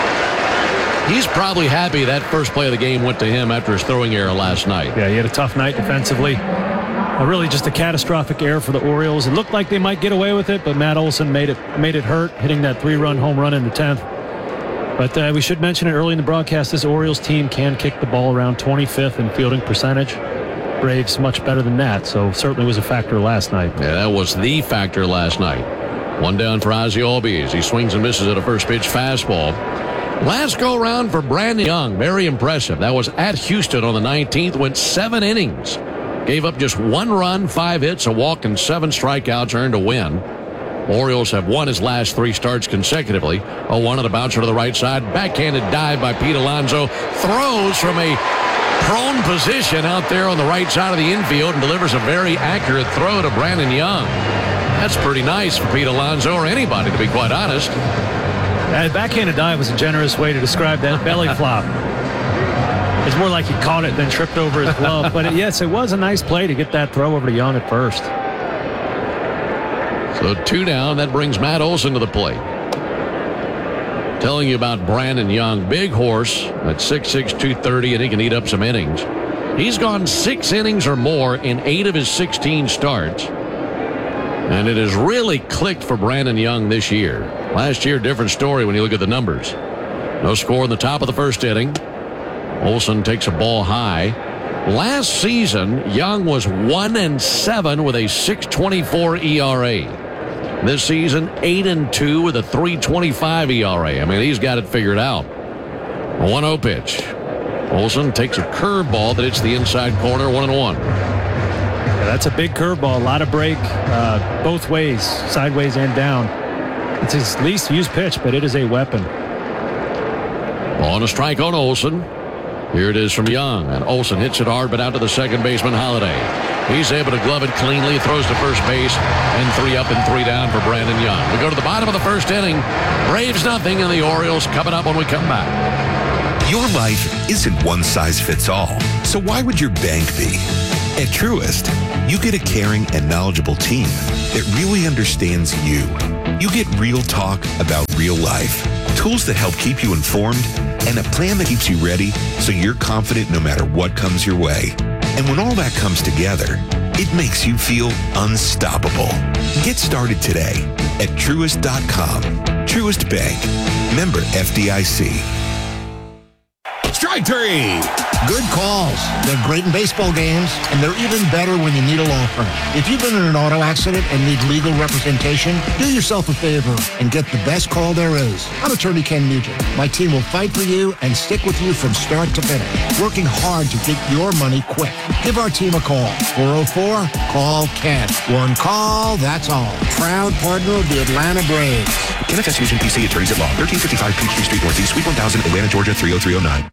He's probably happy that first play of the game went to him after his throwing error last night. Yeah, he had a tough night defensively. Really just a catastrophic error for the Orioles. It looked like they might get away with it, but Matt Olson made it hurt, hitting that 3-run home run in the 10th. But we should mention it early in the broadcast, this Orioles team can kick the ball around 25th in fielding percentage. Braves much better than that, so certainly was a factor last night. Yeah, that was the factor last night. One down for Ozzie Albies. He swings and misses at a first pitch fastball. Last go round for Brandon Young, very impressive. That was at Houston on the 19th, went 7 innings. Gave up just 1 run, 5 hits, a walk, and 7 strikeouts, earned a win. Orioles have won his last 3 starts consecutively. 0-1 on a bouncer to the right side. Backhanded dive by Pete Alonso. Throws from a prone position out there on the right side of the infield and delivers a very accurate throw to Brandon Young. That's pretty nice for Pete Alonso or anybody, to be quite honest. That backhanded dive was a generous way to describe that belly flop. It's more like he caught it than tripped over his glove. But yes, it was a nice play to get that throw over to Young at first. So 2 down. That brings Matt Olson to the plate. Telling you about Brandon Young. Big horse at 6'6", 230, and he can eat up some innings. He's gone 6 innings or more in 8 of his 16 starts. And it has really clicked for Brandon Young this year. Last year, different story when you look at the numbers. No score in the top of the first inning. Olson takes a ball high. Last season, Young was 1-7 with a 6.24 ERA. This season, 8-2 with a 3.25 ERA. I mean, he's got it figured out. A 1-0 pitch. Olson takes a curveball that hits the inside corner, 1-1. Yeah, that's a big curveball. A lot of break both ways, sideways and down. It's his least used pitch, but it is a weapon. On a strike on Olson. Here it is from Young, and Olson hits it hard, but out to the second baseman, Holiday. He's able to glove it cleanly, throws to first base, and 3 up and 3 down for Brandon Young. We go to the bottom of the first inning. Braves nothing, and the Orioles coming up when we come back. Your life isn't one size fits all, so why would your bank be? At Truist, you get a caring and knowledgeable team that really understands you. You get real talk about real life, tools that help keep you informed, and a plan that keeps you ready so you're confident no matter what comes your way. And when all that comes together, it makes you feel unstoppable. Get started today at Truist.com. Truist Bank. Member FDIC. Strike 3. Good calls. They're great in baseball games, and they're even better when you need a law firm. If you've been in an auto accident and need legal representation, do yourself a favor and get the best call there is. I'm attorney Ken Nugent. My team will fight for you and stick with you from start to finish, working hard to get your money quick. Give our team a call. 404-CALL-KEN. One call, that's all. Proud partner of the Atlanta Braves. Kenneth S. Nugent, PC, Attorneys at Law, 1355 Peachtree Street Northeast, Suite 1000, Atlanta, Georgia, 30309.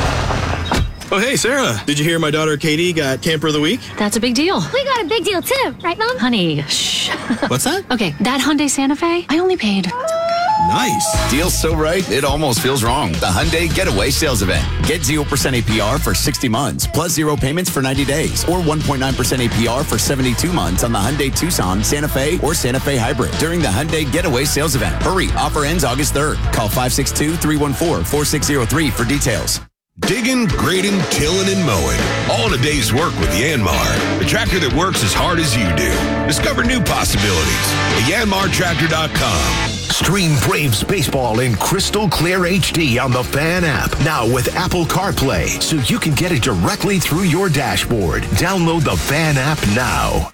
Oh, hey, Sarah. Did you hear my daughter Katie got Camper of the Week? That's a big deal. We got a big deal, too. Right, Mom? Honey, shh. What's that? Okay, that Hyundai Santa Fe, I only paid... Nice. Deal's so right, it almost feels wrong. The Hyundai Getaway Sales Event. Get 0% APR for 60 months, plus 0 payments for 90 days, or 1.9% APR for 72 months on the Hyundai Tucson, Santa Fe, or Santa Fe Hybrid during the Hyundai Getaway Sales Event. Hurry, offer ends August 3rd. Call 562-314-4603 for details. Digging, grading, tilling, and mowing. All in a day's work with Yanmar, the tractor that works as hard as you do. Discover new possibilities at yanmartractor.com. Stream Braves baseball in crystal clear HD on the Fan app. Now with Apple CarPlay, so you can get it directly through your dashboard. Download the Fan app now.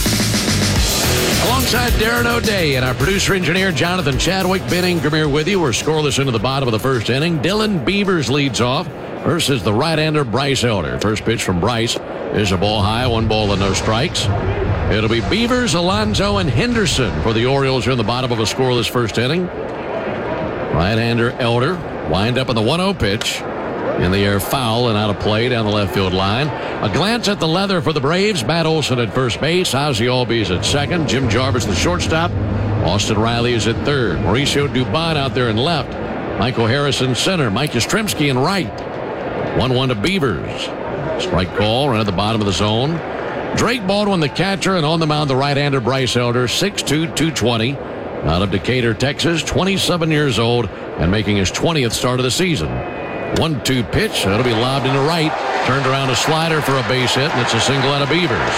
Alongside Darren O'Day and our producer-engineer Jonathan Chadwick, Ben Ingram here with you. We're scoreless into the bottom of the first inning. Dylan Beavers leads off versus the right-hander Bryce Elder. First pitch from Bryce is a ball high, 1 ball and no strikes. It'll be Beavers, Alonso, and Henderson for the Orioles here in the bottom of a scoreless first inning. Right-hander Elder wind up in the 1-0 pitch. In the air, foul and out of play down the left field line. A glance at the leather for the Braves. Matt Olson at first base. Ozzie Albies at second. Jim Jarvis the shortstop. Austin Riley is at third. Mauricio Dubon out there in left. Michael Harrison center. Mike Yastrzemski in right. 1-1 to Beavers. Strike call right at the bottom of the zone. Drake Baldwin the catcher, and on the mound the right-hander Bryce Elder, 6'2", 220. Out of Decatur, Texas, 27 years old and making his 20th start of the season. 1-2 pitch. That'll be lobbed into right. Turned around a slider for a base hit, and it's a single out of Beavers.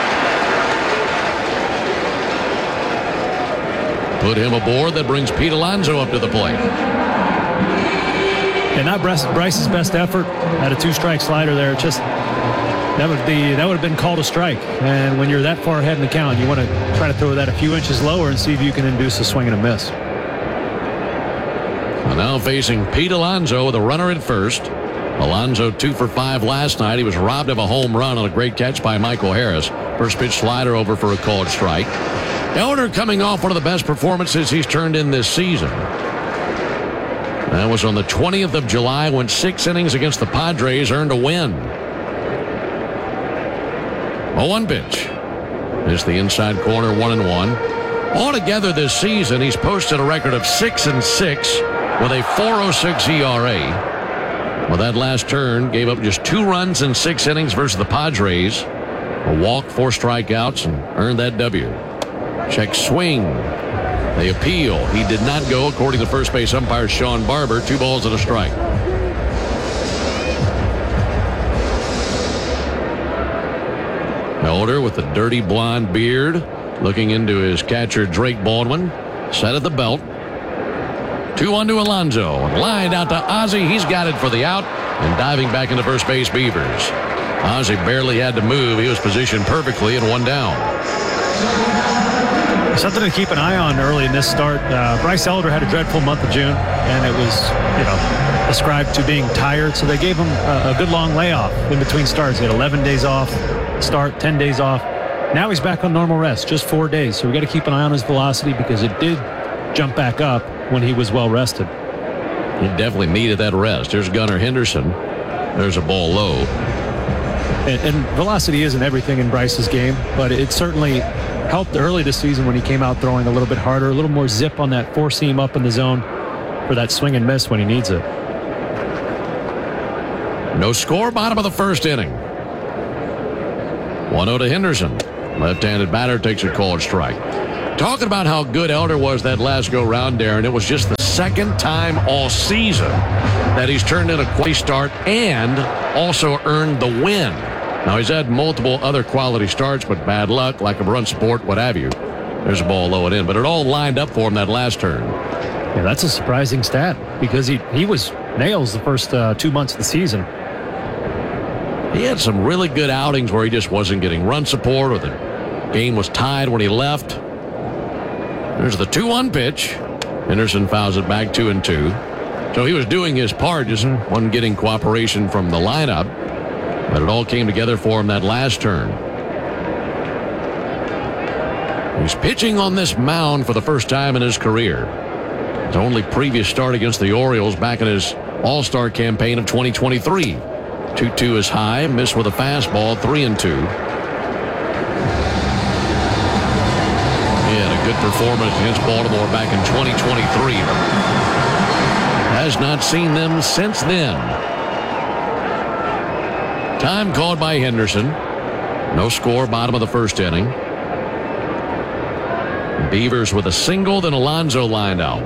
Put him aboard. That brings Pete Alonso up to the plate. And not Bryce's best effort. Had a 2-strike slider there. Just that would have been called a strike. And when you're that far ahead in the count, you want to try to throw that a few inches lower and see if you can induce a swing and a miss. Now facing Pete Alonso with a runner at first. Alonso 2 for 5 last night. He was robbed of a home run on a great catch by Michael Harris. First pitch slider over for a called strike. Elder coming off one of the best performances he's turned in this season. That was on the 20th of July when 6 innings against the Padres earned a win. 0-1 pitch. It's the inside corner, 1-1. Altogether this season, he's posted a record of 6-6 with a 4.06 ERA. Well, that last turn gave up just 2 runs in 6 innings versus the Padres. A walk, 4 strikeouts, and earned that W. Check swing. They appeal. He did not go, according to first base umpire Sean Barber. 2 balls and a strike. Elder with the dirty blonde beard, looking into his catcher Drake Baldwin. Set at the belt. 2-1 to Alonso. Lined out to Ozzie. He's got it for the out. And diving back into first base, Beavers. Ozzie barely had to move. He was positioned perfectly and 1 down. Something to keep an eye on early in this start. Bryce Elder had a dreadful month of June, and it was, ascribed to being tired. So they gave him a good long layoff in between starts. He had 11 days off, 10 days off. Now he's back on normal rest, just 4 days. So we got to keep an eye on his velocity because it did jump back up when he was well rested. He definitely needed that rest. There's Gunnar Henderson. There's a ball low. And velocity isn't everything in Bryce's game, but it certainly helped early this season when he came out throwing a little bit harder, a little more zip on that 4-seam up in the zone for that swing and miss when he needs it. No score, bottom of the first inning. 1-0 to Henderson. Left-handed batter takes a called strike. Talking about how good Elder was that last go-round, Darren, it was just the second time all season that he's turned in a quality start and also earned the win. Now, he's had multiple other quality starts, but bad luck, lack of run support, what have you. There's a ball low and in, but it all lined up for him that last turn. Yeah, that's a surprising stat because he was nails the first 2 months of the season. He had some really good outings where he just wasn't getting run support or the game was tied when he left. There's the 2-1 pitch. Henderson fouls it back 2-2. So he was doing his part, just wasn't getting cooperation from the lineup. But it all came together for him that last turn. He's pitching on this mound for the first time in his career. His only previous start against the Orioles back in his All-Star campaign of 2023. 2-2 is high, missed with a fastball, 3-2. He had a good performance against Baltimore back in 2023. Has not seen them since then. Time called by Henderson. No score, bottom of the first inning. Beavers with a single, then Alonso lined out.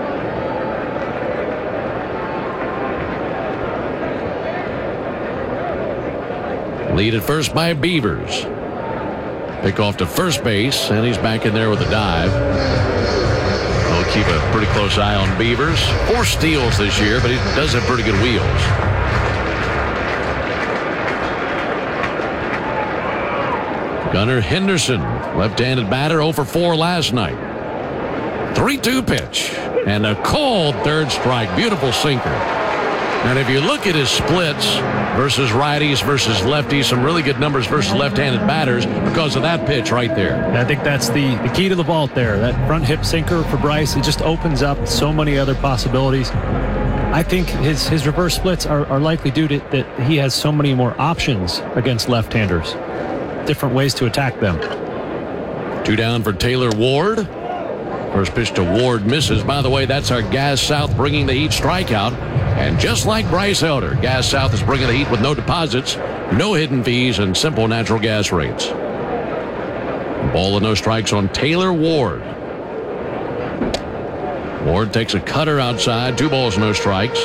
Lead at first by Beavers. Pick off to first base, and he's back in there with a dive. We'll keep a pretty close eye on Beavers. 4 steals this year, but he does have pretty good wheels. Gunnar Henderson, left-handed batter, 0 for 4 last night. 3-2 pitch, and a cold third strike. Beautiful sinker. And if you look at his splits versus righties versus lefties, some really good numbers versus left-handed batters because of that pitch right there. And I think that's the key to the vault there. That front hip sinker for Bryce, it just opens up so many other possibilities. I think his reverse splits are likely due to that he has so many more options against left-handers. Different ways to attack them. 2 down for Taylor Ward. First pitch to Ward misses. By the way, that's our Gas South bringing the heat strikeout. And just like Bryce Elder, Gas South is bringing the heat with no deposits, no hidden fees, and simple natural gas rates. Ball and no strikes on Taylor Ward. Ward takes a cutter outside. 2 balls, no strikes.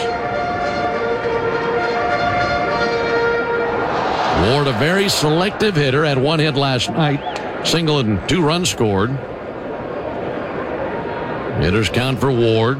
Ward, a very selective hitter, had 1 hit last night. Single and 2 runs scored. Hitters count for Ward.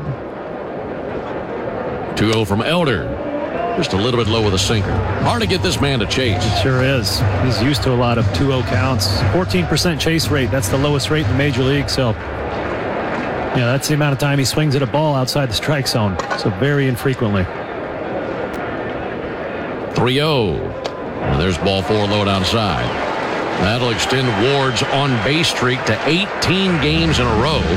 2-0 from Elder. Just a little bit low with a sinker. Hard to get this man to chase. It sure is. He's used to a lot of 2-0 counts. 14% chase rate. That's the lowest rate in the major league. So, yeah, that's the amount of time he swings at a ball outside the strike zone. So very infrequently. 3-0. And there's ball 4 low outside. That'll extend Ward's on-base streak to 18 games in a row.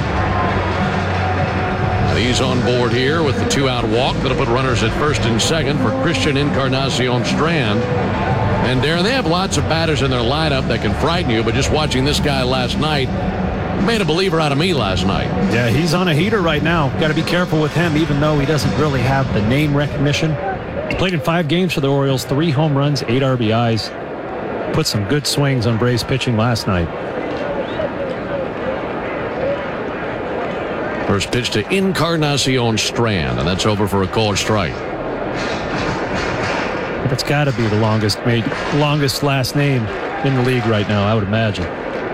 And he's on board here with the 2-out walk that'll put runners at first and second for Christian Encarnacion Strand. And Darren, they have lots of batters in their lineup that can frighten you, but just watching this guy last night made a believer out of me last night. Yeah, he's on a heater right now. Got to be careful with him, even though he doesn't really have the name recognition. Played in 5 games for the Orioles, 3 home runs, 8 RBIs. Put some good swings on Braves pitching last night. First pitch to Encarnacion Strand, and that's over for a called strike. That's got to be the longest last name in the league right now, I would imagine.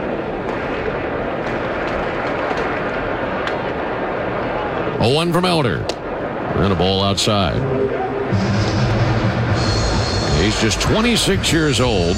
A 1 from Elder. And a ball outside. He's just 26 years old.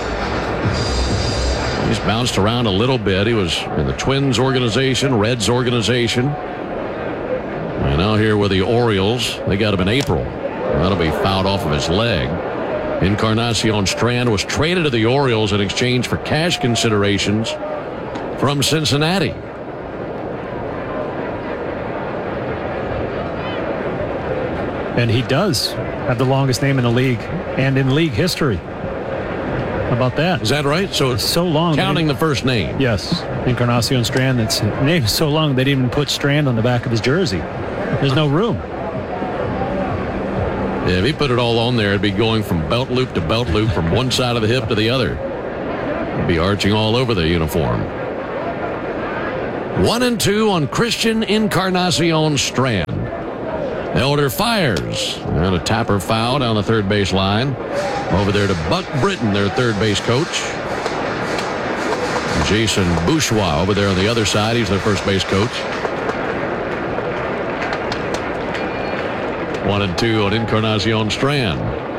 He's bounced around a little bit. He was in the Twins organization, Reds organization. And now here with the Orioles. They got him in April. That'll be fouled off of his leg. Encarnacion Strand was traded to the Orioles in exchange for cash considerations from Cincinnati. And he does have the longest name in the league and in league history. How about that? Is that right? So it's so long. Counting the first name. Yes. Encarnacion Strand. Its name is so long they didn't even put Strand on the back of his jersey. There's no room. Yeah, if he put it all on there, it'd be going from belt loop to belt loop, from one side of the hip to the other. It'd be arching all over the uniform. 1-2 on Christian Encarnacion Strand. Elder fires, and a tapper foul down the third base line. Over there to Buck Britton, their third base coach. Jason Bourgeois over there on the other side. He's their first base coach. 1-2 on Encarnacion Strand.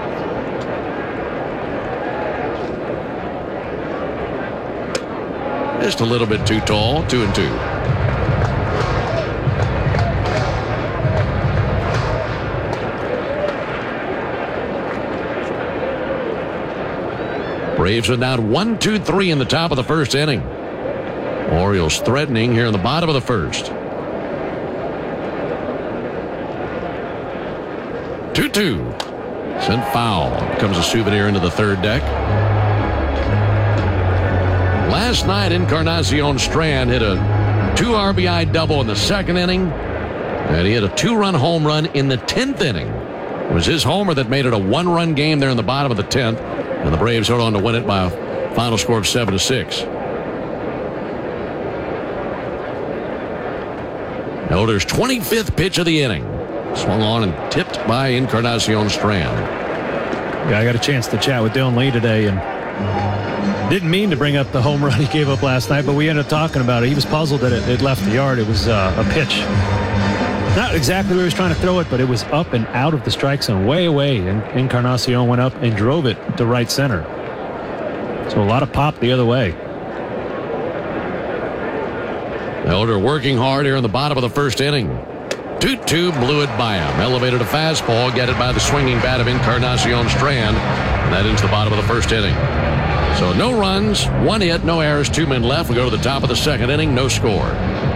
Just a little bit too tall. 2-2. Braves are down 1-2-3 in the top of the first inning. Orioles threatening here in the bottom of the first. 2-2. Sent foul. Comes a souvenir into the third deck. Last night, Encarnacion Strand hit a 2 RBI double in the second inning. And he hit a 2-run home run in the 10th inning. It was his homer that made it a 1-run game there in the bottom of the 10th. And the Braves held on to win it by a final score of 7-6. Elder's 25th pitch of the inning. Swung on and tipped by Encarnacion Strand. Yeah, I got a chance to chat with Dylan Lee today, and didn't mean to bring up the home run he gave up last night, but we ended up talking about it. He was puzzled that it left the yard. It was a pitch. Not exactly where he was trying to throw it, but it was up and out of the strike zone, way away. And Encarnacion went up and drove it to right center. So a lot of pop the other way. Elder working hard here in the bottom of the first inning. 2-2 blew it by him. Elevated a fastball, get it by the swinging bat of Encarnacion Strand. And that ends the bottom of the first inning. So no runs, 1 hit, no errors, 2 men left. We go to the top of the second inning, no score.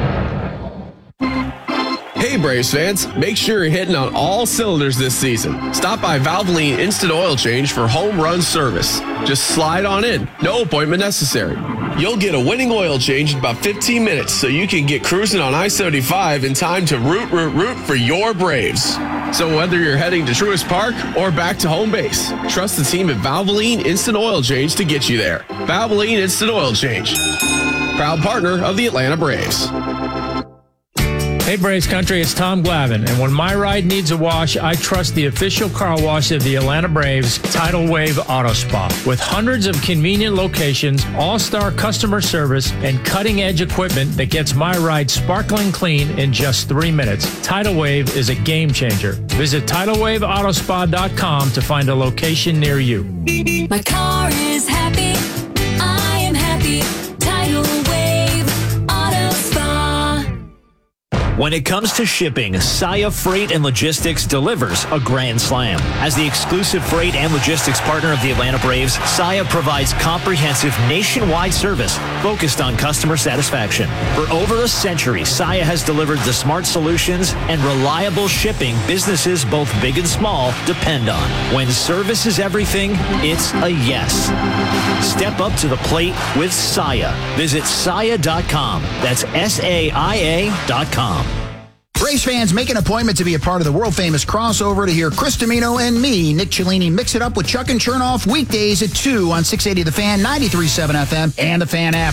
Hey Braves fans, make sure you're hitting on all cylinders this season. Stop by Valvoline Instant Oil Change for home run service. Just slide on in, no appointment necessary. You'll get a winning oil change in about 15 minutes so you can get cruising on I-75 in time to root for your Braves. So whether you're heading to Truist Park or back to home base, trust the team at Valvoline Instant Oil Change to get you there. Valvoline Instant Oil Change, proud partner of the Atlanta Braves. Hey Braves Country, it's Tom Glavine, and when my ride needs a wash, I trust the official car wash of the Atlanta Braves, Tidal Wave Auto Spa. With hundreds of convenient locations, all-star customer service, and cutting-edge equipment that gets my ride sparkling clean in just 3 minutes, Tidal Wave is a game changer. Visit TidalWaveAutospa.com to find a location near you. My car is happy. I am happy. Tidal Wave Auto Spa. When it comes to shipping, Saia Freight and Logistics delivers a grand slam. As the exclusive freight and logistics partner of the Atlanta Braves, Saia provides comprehensive nationwide service focused on customer satisfaction. For over a century, Saia has delivered the smart solutions and reliable shipping businesses both big and small depend on. When service is everything, it's a yes. Step up to the plate with Saia. Visit Saia.com. That's SAIA.com. Braves fans, make an appointment to be a part of the world-famous crossover to hear Chris Domino and me, Nick Cellini, mix it up with Chuck and Chernoff weekdays at 2 on 680 The Fan, 93.7 FM, and the Fan app.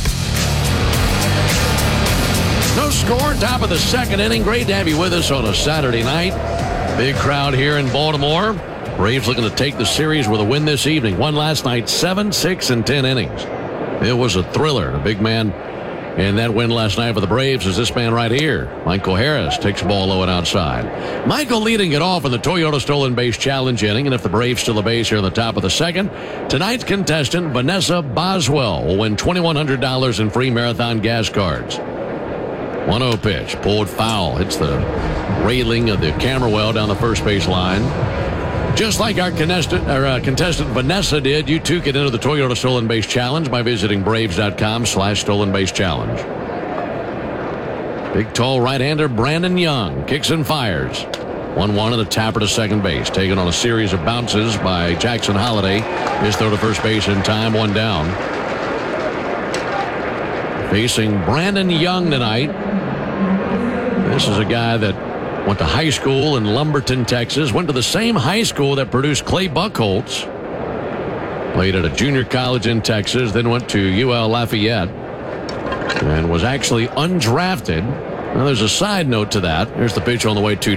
No score, top of the second inning. Great to have you with us on a Saturday night. Big crowd here in Baltimore. Braves looking to take the series with a win this evening. Won last night 7, 6, and 10 innings. It was a thriller. A big man in that win last night for the Braves is this man right here. Michael Harris takes the ball low and outside. Michael leading it off in the Toyota Stolen Base Challenge inning. And if the Braves steal a base here in the top of the second, tonight's contestant, Vanessa Boswell, will win $2,100 in free marathon gas cards. 1-0 pitch, pulled foul, hits the railing of the camera well down the first base line. Just like our contestant Vanessa did, you too can enter the Toyota Stolen Base Challenge by visiting Braves.com/Stolen Base Challenge. Big, tall right-hander Brandon Young kicks and fires. 1-1 and a tapper to second base. Taken on a series of bounces by Jackson Holliday. His throw to first base in time, 1 down. Facing Brandon Young tonight. This is a guy that went to high school in Lumberton, Texas. Went to the same high school that produced Clay Buchholz. Played at a junior college in Texas. Then went to UL Lafayette. And was actually undrafted. Now there's a side note to that. Here's the pitch on the way to